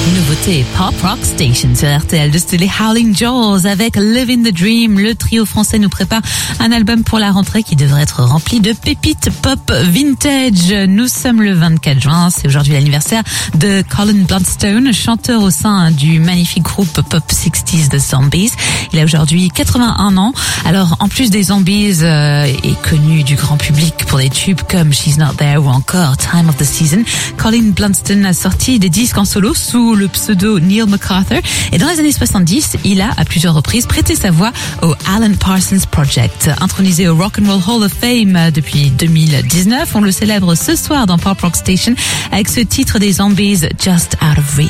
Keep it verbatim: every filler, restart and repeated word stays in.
Nouveauté Pop Rock Station sur R T L, de les Howling Jaws avec Living the Dream. Le trio français nous prépare un album pour la rentrée qui devrait être rempli de pépites pop vintage. Nous sommes le vingt-quatre juin, c'est aujourd'hui l'anniversaire de Colin Blunstone, chanteur au sein du magnifique groupe pop soixante The Zombies. Il a aujourd'hui quatre-vingt-un ans. Alors en plus des Zombies, euh, est connu du grand public pour des tubes comme She's Not There ou encore Time of the Season. Colin Blunstone a sorti des disques en solo sous le pseudo Neil MacArthur, et dans les années soixante-dix, il a à plusieurs reprises prêté sa voix au Alan Parsons Project. Intronisé au Rock and Roll Hall of Fame depuis deux mille dix-neuf, on le célèbre ce soir dans Pop Rock Station avec ce titre des Zombies, Just Out of Reach.